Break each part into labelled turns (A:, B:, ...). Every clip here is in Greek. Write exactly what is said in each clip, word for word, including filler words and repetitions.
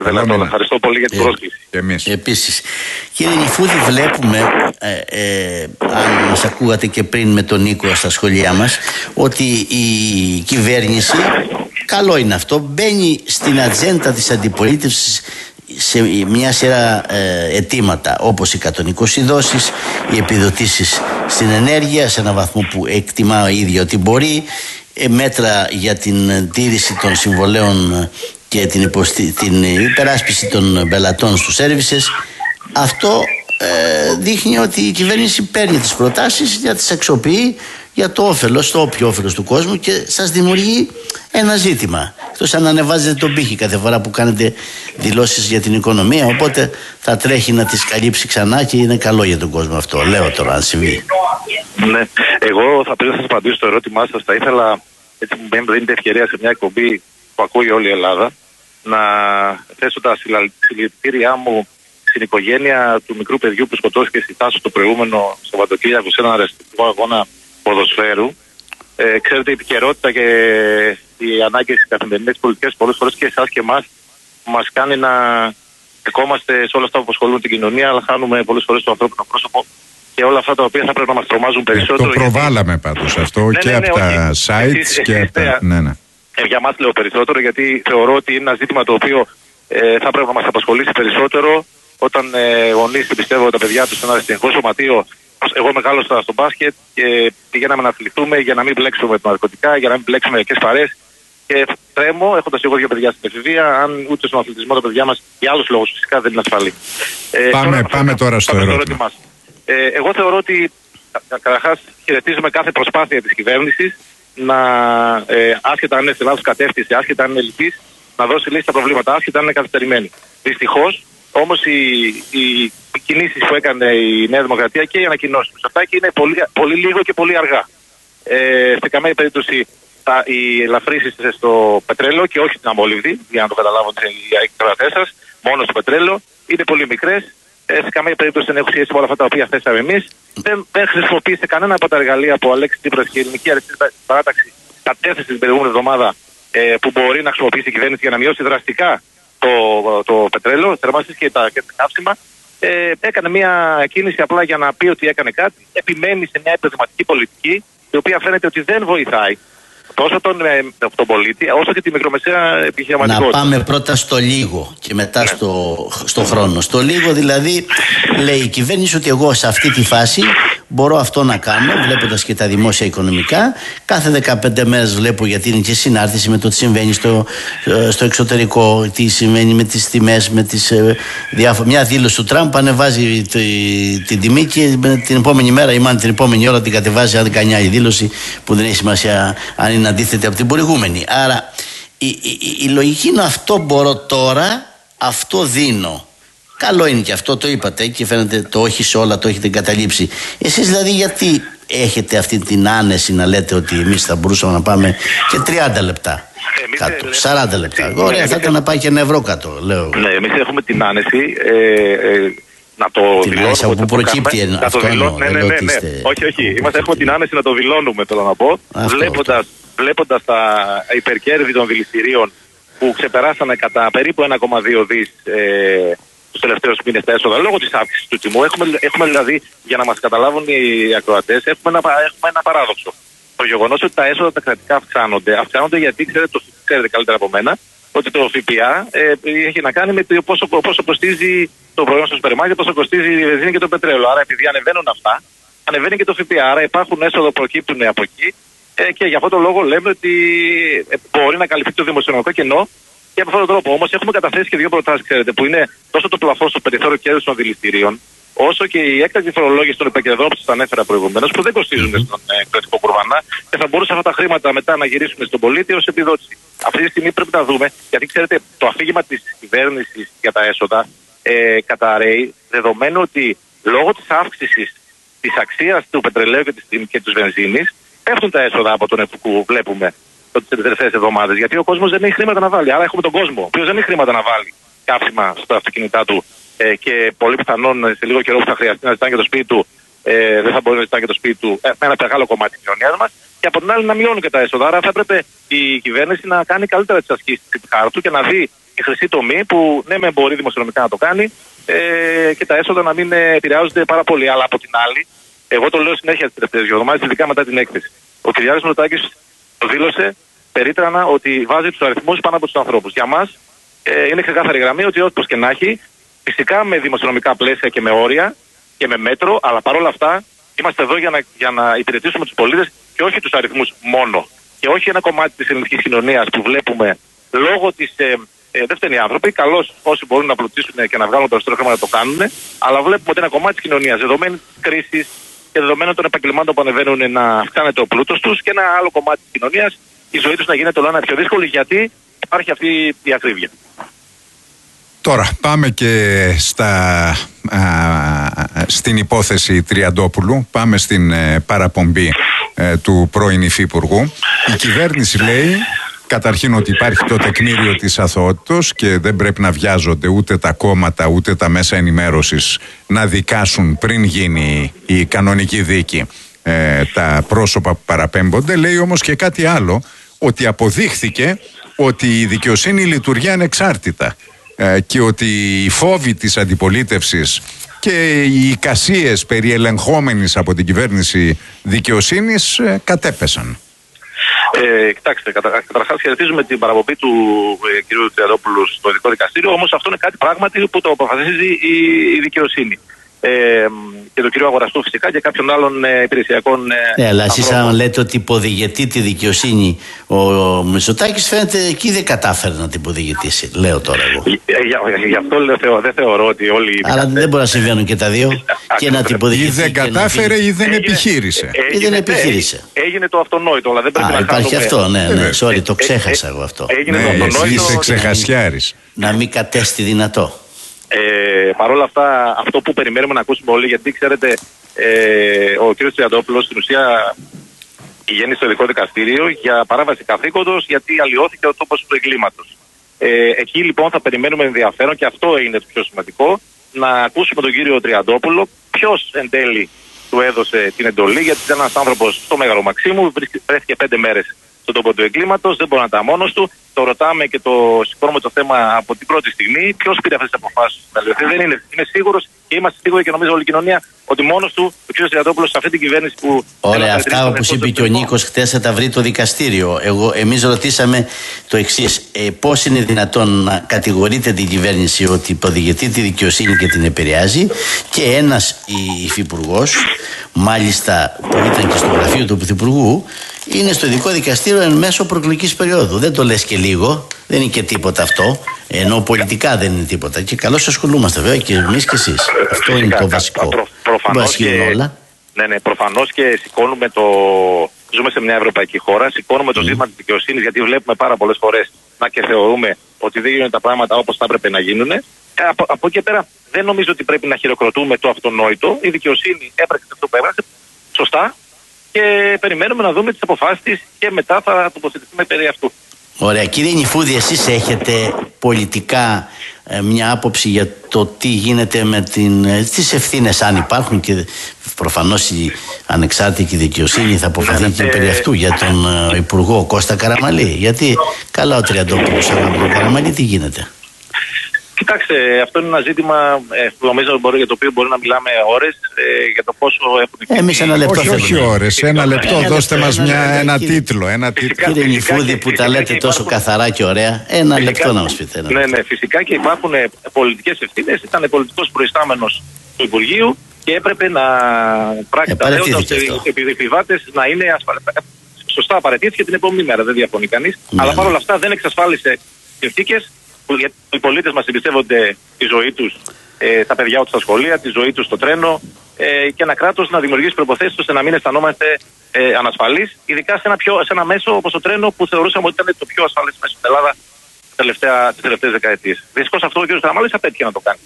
A: Βελατόλα, ευχαριστώ πολύ για την ε, πρόσκληση.
B: Εμείς.
C: Επίσης, κύριε Νιφούδη, βλέπουμε, ε, ε, αν μας ακούγατε και πριν με τον Νίκο στα σχολεία μας, ότι η κυβέρνηση, καλό είναι αυτό, μπαίνει στην ατζέντα της αντιπολίτευσης σε μια σειρά ε, αιτήματα, όπως οι εκατόν είκοσι δόσεις, οι επιδοτήσεις στην ενέργεια σε έναν βαθμό που εκτιμά ο ίδιο ότι μπορεί, ε, μέτρα για την τήρηση των συμβολέων και την, υποστη... την υπεράσπιση των πελατών στους services. Αυτό ε, δείχνει ότι η κυβέρνηση παίρνει τις προτάσεις για τις αξιοποιεί για το όφελος, το όποιο όφελος του κόσμου, και σας δημιουργεί ένα ζήτημα. Εκτός αν ανεβάζετε τον πύχη κάθε φορά που κάνετε δηλώσεις για την οικονομία, οπότε θα τρέχει να τις καλύψει ξανά και είναι καλό για τον κόσμο αυτό. Λέω τώρα, αν συμβεί.
A: Ναι, εγώ θα πρέπει να σας απαντήσω στο ερώτημά σας. Θα ήθελα, έτσι μου δίνετε ευκαιρία σε μια εκπομπή που ακούει όλη η Ελλάδα, να θέσω τα συλληπιτήριά μου στην οικογένεια του μικρού παιδιού που σκοτώθηκε στη Τάσο το προηγούμενο Σαββατοκύριακο σε έναν αρεστικό αγώνα ποδοσφαίρου. Ε, ξέρετε, η επικαιρότητα και οι ανάγκες της καθημερινής πολιτικής πολλές φορές και εσάς και εμάς μας κάνει να δεκόμαστε σε όλα αυτά που απασχολούν την κοινωνία, αλλά χάνουμε πολλές φορές το ανθρώπινο πρόσωπο και όλα αυτά τα οποία θα πρέπει να μας τρομάζουν περισσότερο.
B: Το προβάλαμε γιατί... πάντως αυτό ναι, και ναι, ναι, από ναι, τα όχι. sites εσείς, και εσείς, από τα... Ναι, ναι.
A: Ε, για μας λέω περισσότερο, γιατί θεωρώ ότι είναι ένα ζήτημα το οποίο ε, θα πρέπει να μας απασχολήσει περισσότερο όταν ε, γονείς πιστεύω τα παιδιά τους σε ένα αριστεχνικό σωματείο. Εγώ μεγάλωσα στο μπάσκετ και πηγαίναμε να αθληθούμε για να μην μπλέξουμε με ναρκωτικά, για να μην μπλέξουμε με κακές παρέες. Και τρέμω, έχοντας εγώ δύο παιδιά στην εφηβεία, αν ούτε στον αθλητισμό τα παιδιά μας για άλλους λόγους φυσικά δεν είναι ασφαλή.
B: Ε, πάμε τώρα, πάμε τώρα στο ερώτημα.
A: Ε, εγώ θεωρώ ότι καταρχάς χαιρετίζουμε κάθε προσπάθεια της κυβέρνησης να, ε, άσχετα αν είναι σε λάθος κατεύθυνση, άσχετα αν είναι λυπής, να δώσει λύση στα προβλήματα, άσχετα αν είναι καθυστερημένη. Δυστυχώς, όμως οι, οι κινήσεις που έκανε η Νέα Δημοκρατία και οι ανακοινώσεις του Μητσοτάκη είναι πολύ, πολύ λίγο και πολύ αργά. Ε, σε καμία περίπτωση τα, οι ελαφρύσεις στο πετρέλαιο και όχι στην αμόλυβδη, για να το καταλάβουν οι ακροατές σας, μόνο στο πετρέλαιο, είναι πολύ μικρές. Ε, σε καμία περίπτωση δεν έχουν σχέση με όλα αυτά τα οποία θέσαμε εμείς. Δεν, δεν χρησιμοποίησε κανένα από τα εργαλεία που ο Αλέξης Τσίπρας και η Ελληνική Αριστερή Παράταξη κατέθεσε την προηγούμενη εβδομάδα ε, που μπορεί να χρησιμοποιήσει η κυβέρνηση για να μειώσει δραστικά το, το πετρέλαιο, θερμάσεις και τα, και τα καύσιμα. Ε, έκανε μια κίνηση απλά για να πει ότι έκανε κάτι. Επιμένει σε μια επιδηματική πολιτική, η οποία φαίνεται ότι δεν βοηθάει τόσο τον, ε, τον πολίτη, όσο και τη μικρομεσαία επιχειρηματικότητα.
C: Να πάμε πρώτα στο λίγο και μετά ναι. στο, στο χρόνο. Στο λίγο δηλαδή λέει η κυβέρνηση ότι εγώ σε αυτή τη φάση μπορώ αυτό να κάνω, βλέποντας και τα δημόσια οικονομικά. Κάθε δεκαπέντε μέρες βλέπω, γιατί είναι και συνάρτηση με το τι συμβαίνει στο, στο εξωτερικό, τι συμβαίνει με τις τιμές, με τις ε, διάφορα. Μια δήλωση του Τραμπ ανεβάζει την τη τιμή και την επόμενη μέρα ή μάλλον την επόμενη ώρα την κατεβάζει, αν δεν κάνει άλλη δήλωση που δεν έχει σημασία αν είναι αντίθετη από την προηγούμενη. Άρα η, η, η, η λογική είναι αυτό μπορώ τώρα, αυτό δίνω. Καλό είναι και αυτό, το είπατε και φαίνεται το όχι σε όλα το έχετε εγκαταλείψει. Εσείς δηλαδή γιατί έχετε αυτή την άνεση να λέτε ότι εμείς θα μπορούσαμε να πάμε και τριάντα λεπτά εμείς κάτω, ε, σαράντα λεπτά. Ναι, ωραία, θα ήταν να πάει και ένα ευρώ κάτω, λέω.
A: Ναι, εμείς έχουμε την άνεση ε, ε, να το
C: την
A: δηλώνουμε.
C: Άνεση από που προκύπτει
A: κάνουμε,
C: αυτό
A: το δηλώ...
C: εννοώ,
A: ναι, ναι, ναι, ναι.
C: Είστε...
A: Όχι, όχι, είμαστε, έχουμε την άνεση να το δηλώνουμε, θέλω να πω, βλέποντας, βλέποντας τα υπερκέρδη των δηληστηρίων που ξεπεράσανε κατά περίπου ένα κόμμα δύο δις ε, τους τελευταίους μήνες τα έσοδα λόγω της αύξησης του τιμού. Έχουμε, έχουμε δηλαδή, για να μας καταλάβουν οι ακροατές, έχουμε ένα, έχουμε ένα παράδοξο. Το γεγονός ότι τα έσοδα τα κρατικά αυξάνονται, αυξάνονται γιατί ξέρετε, το, ξέρετε καλύτερα από μένα, ότι το ΦΠΑ ε, έχει να κάνει με το πόσο, πόσο κοστίζει το προϊόν στο σούπερ μάρκετ, πόσο κοστίζει η βενζίνη και το πετρέλαιο. Άρα, επειδή ανεβαίνουν αυτά, ανεβαίνει και το ΦΠΑ. Άρα, υπάρχουν έσοδα που προκύπτουν από εκεί ε, και για αυτόν τον λόγο λέμε ότι ε, μπορεί να καλυφθεί το δημοσιονομικό κενό. Και από αυτόν τον τρόπο όμως έχουμε καταθέσει και δύο προτάσεις, ξέρετε, που είναι τόσο το πλαφόν στο περιθώριο κέρδους των δηληστηρίων, όσο και η έκτακτη φορολόγηση των υπερκερδών που σας ανέφερα προηγουμένως, που δεν κοστίζουν mm-hmm. στον κρατικό κουρβανά και θα μπορούσαν αυτά τα χρήματα μετά να γυρίσουν στον πολίτη ως επιδότηση. Αυτή τη στιγμή πρέπει να δούμε, γιατί ξέρετε, το αφήγημα της κυβέρνησης για τα έσοδα ε, καταρρέει, δεδομένου ότι λόγω της αύξησης της αξίας του πετρελαίου και της, και της βενζίνης πέφτουν τα έσοδα από τον ΕΦΚΟΥ, βλέπουμε τις τελευταίες εβδομάδες. Γιατί ο κόσμος δεν έχει χρήματα να βάλει. Άρα έχουμε τον κόσμο, ο οποίος δεν έχει χρήματα να βάλει καύσιμα στα αυτοκίνητά του ε, και πολύ πιθανόν σε λίγο καιρό που θα χρειαστεί να ζητάνε και το σπίτι του, ε, δεν θα μπορεί να ζητάνε και το σπίτι του ε, με ένα μεγάλο κομμάτι της κοινωνίας μας. Και από την άλλη να μειώνουν και τα έσοδα. Άρα θα έπρεπε η κυβέρνηση να κάνει καλύτερα τις ασκήσεις του χάρτου και να δει τη χρυσή τομή που ναι, με μπορεί δημοσιονομικά να το κάνει ε, και τα έσοδα να μην επηρεάζονται πάρα πολύ. Αλλά από την άλλη, εγώ το λέω συνέχεια τις τελευταίες δύο εβδομάδες, ειδικά μετά την έκθεση. Ο Κυριάκος Μητσοτάκης το δήλωσε περίτρανα ότι βάζει τους αριθμούς πάνω από τους ανθρώπους. Για μας ε, είναι ξεκάθαρη γραμμή ότι όπως και να έχει, φυσικά με δημοσιονομικά πλαίσια και με όρια και με μέτρο, αλλά παρόλα αυτά είμαστε εδώ για να, για να υπηρετήσουμε τους πολίτες και όχι τους αριθμούς μόνο. Και όχι ένα κομμάτι της ελληνικής κοινωνίας που βλέπουμε λόγω της. Ε, ε, δεν φταίνουν οι άνθρωποι. Καλώς όσοι μπορούν να πλουτίσουν και να βγάλουν περισσότερο χρήμα να το κάνουν. Αλλά βλέπουμε ότι ένα κομμάτι της κοινωνίας, δεδομένη της κρίσης και δεδομένων των επαγγελμάτων που ανεβαίνουν, να αυξάνεται ο πλούτος τους, και ένα άλλο κομμάτι της κοινωνίας, η ζωή τους να γίνεται όλο ένα πιο δύσκολη, γιατί υπάρχει αυτή η ακρίβεια.
B: Τώρα πάμε και στα, α, στην υπόθεση Τριαντόπουλου. Πάμε στην ε, παραπομπή ε, του πρώην υφυπουργού. Η κυβέρνηση λέει καταρχήν ότι υπάρχει το τεκμήριο της αθωότητος και δεν πρέπει να βιάζονται ούτε τα κόμματα ούτε τα μέσα ενημέρωσης να δικάσουν πριν γίνει η κανονική δίκη ε, τα πρόσωπα που παραπέμπονται. Λέει όμως και κάτι άλλο, ότι αποδείχθηκε ότι η δικαιοσύνη λειτουργεί ανεξάρτητα και ότι οι φόβοι της αντιπολίτευσης και οι εικασίες περί ελεγχόμενης από την κυβέρνηση δικαιοσύνης ε, κατέπεσαν.
A: Ε, κοιτάξτε, κατα, καταρχάς χαιρετίζουμε την παραπομπή του ε, κ. Τριαντόπουλου στο ειδικό δικαστήριο, όμως αυτό είναι κάτι πράγματι που το αποφασίζει η, η δικαιοσύνη. Ε, και τον κύριο Αγοραστού φυσικά και κάποιων άλλων ε, υπηρεσιακών. Ε,
C: ναι, αλλά εσείς αν λέτε ότι υποδηγετεί τη δικαιοσύνη ο, ο Μητσοτάκης, φαίνεται εκεί δεν κατάφερε να την υποδηγετήσει. Λέω τώρα εγώ.
A: Ε, για, γι' αυτό λέω, θεω, δεν θεωρώ ότι όλοι.
C: Αλλά δεν μπορεί να συμβαίνουν και τα δύο. Και να την υποδηγετεί.
B: Ή δεν κατάφερε ή δεν
A: έγινε,
B: επιχείρησε.
A: Έγινε,
C: ή δεν επιχείρησε.
A: Έγινε, έγινε το αυτονόητο, αλλά δεν πρέπει Α, να
C: υπάρχει
A: χάνουμε.
C: Αυτό, ναι, ναι. Sorry, το ξέχασα εγώ αυτό.
A: Έγινε ναι, το αυτονόητο.
B: Είσαι ξεχασιάρης.
C: Να μην κατέστη δυνατό.
A: Ε, Παρ' όλα αυτά, αυτό που περιμένουμε να ακούσουμε όλοι, γιατί ξέρετε, ε, ο κ. Τριαντόπουλος στην ουσία πηγαίνει στο ειδικό δικαστήριο για παράβαση καθήκοντος, γιατί αλλοιώθηκε ο τόπος του εγκλήματος. Ε, εκεί λοιπόν θα περιμένουμε ενδιαφέρον, και αυτό είναι το πιο σημαντικό, να ακούσουμε τον κύριο Τριαντόπουλο ποιος εν τέλει του έδωσε την εντολή, γιατί ήταν ένας άνθρωπος στο Μέγαρο Μαξίμου, βρέθηκε πέντε μέρες στον τόπο του εγκλήματος, δεν μπορεί να ήταν μόνος του. Το ρωτάμε και το σηκώνουμε το θέμα από την πρώτη στιγμή. Ποιος πήρε αυτές τις αποφάσεις? Δεν είναι, είναι σίγουρος, και είμαστε σίγουροι και νομίζω όλη η κοινωνία, ότι μόνος του ο κ. Τριαντόπουλος σε αυτή την κυβέρνηση που.
C: Ωραία, αυτά όπως είπε και ο Νίκος χτες θα τα βρει το δικαστήριο. Εγώ, εμείς ρωτήσαμε το εξής. Ε, πώς είναι δυνατόν να κατηγορείτε την κυβέρνηση ότι υποδηγετεί τη δικαιοσύνη και την επηρεάζει, και ένας υφυπουργός, μάλιστα που ήταν και στο γραφείο του Πρωθυπουργού, είναι στο ειδικό δικαστήριο εν μέσω προεκλογικής περίοδου. Δεν το λες και λίγο, δεν είναι και τίποτα αυτό. Ενώ πολιτικά δεν είναι τίποτα. Και καλώς ασχολούμαστε βέβαια και εμείς και εσείς. Αυτό είναι το βασικό.
A: Προ, προφανώς και, όλα. Ναι, ναι, προφανώς και σηκώνουμε το. Ζούμε σε μια ευρωπαϊκή χώρα, σηκώνουμε το mm. ζήτημα της δικαιοσύνης, γιατί βλέπουμε πάρα πολλές φορές να και θεωρούμε ότι δεν γίνονται τα πράγματα όπως θα έπρεπε να γίνουν. Ε, από, από εκεί πέρα δεν νομίζω ότι πρέπει να χειροκροτούμε το αυτονόητο. Η δικαιοσύνη έπραξε αυτό που έπραξε σωστά. Και περιμένουμε να δούμε τις αποφάσεις της και μετά θα τοποθετηθούμε περί αυτού.
C: Ωραία. Κύριε Νιφούδη, εσείς έχετε πολιτικά ε, μια άποψη για το τι γίνεται με την, ε, τις ευθύνες, αν υπάρχουν, και προφανώς η ανεξάρτητη δικαιοσύνη θα αποφαθεί και περί αυτού για τον ε, Υπουργό Κώστα Καραμανλή. Γιατί καλά ο Τριαντόπουλος, αλλά με τον Καραμανλή τι γίνεται?
A: Κοιτάξτε, αυτό είναι ένα ζήτημα ε, που νομίζω μπορεί, για το οποίο μπορεί να μιλάμε ώρες, ε, για το πόσο έχουν.
C: Εμείς ένα λεπτό.
B: Όχι, όχι ώρες, ένα λεπτό. Ένα δώστε μας ένα, μια, ένα κύριε, τίτλο. Ένα
A: φυσικά,
B: τίτλο.
C: Κύριε Νιφούδη, που τα λέτε τόσο υπάρχουν, καθαρά και ωραία, ένα φυσικά, λεπτό να μας πείτε. Ένα
A: ναι, ναι, φυσικά και υπάρχουν πολιτικές ευθύνες. Ήταν πολιτικός προϊστάμενος του Υπουργείου και έπρεπε να πράξει τα δέοντα ώστε οι επιβάτες να είναι ασφαλείς. Σωστά, απαραίτηθηκε την επόμενη μέρα, δεν διαφωνεί κανείς. Ναι, αλλά παρόλα αυτά δεν εξασφάλισε συνθήκες. Γιατί οι πολίτες μας εμπιστεύονται τη ζωή τους, ε, τα παιδιά τους στα σχολεία, τη ζωή τους στο τρένο, ε, και ένα κράτος να δημιουργήσει προϋποθέσεις ώστε να μην αισθανόμαστε ε, ανασφαλείς, ειδικά σε ένα, πιο, σε ένα μέσο όπως το τρένο που θεωρούσαμε ότι ήταν το πιο ασφαλές μέσο στην Ελλάδα τις τελευταίες δεκαετίες. Δυστυχώς αυτό ο κ. Καραμανλής απέτυχε να το κάνει.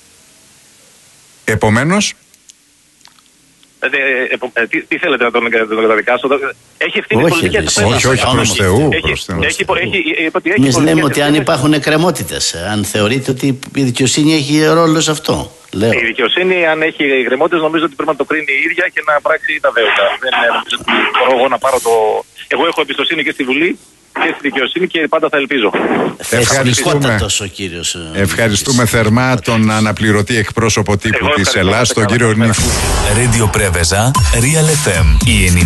B: Επομένως.
A: Ε, ε, ε, τι, τι θέλετε να τον, τον καταδικάσω? Έχει ευθύνη πολιτικές.
B: Όχι, όχι, προς Θεού.
C: Εμείς λέμε ότι αν υπάρχουν εκκρεμότητες, αν θεωρείτε ότι η δικαιοσύνη έχει ρόλο σε αυτό. Λέω.
A: Η δικαιοσύνη, αν έχει εκκρεμότητες, νομίζω ότι πρέπει να το κρίνει η ίδια και να πράξει τα δέοντα. Δεν νομίζω ότι μπορώ εγώ να πάρω το. Εγώ έχω εμπιστοσύνη και στη Βουλή και στη δικαιοσύνη και πάντα θα ελπίζω.
B: Ευχαριστούμε,
C: κύριος,
B: ευχαριστούμε θερμά τον αναπληρωτή εκπρόσωπο τύπου της Ελλάδας, τον κύριο Νίφου.
D: Radio Preveza, Real εφ εμ.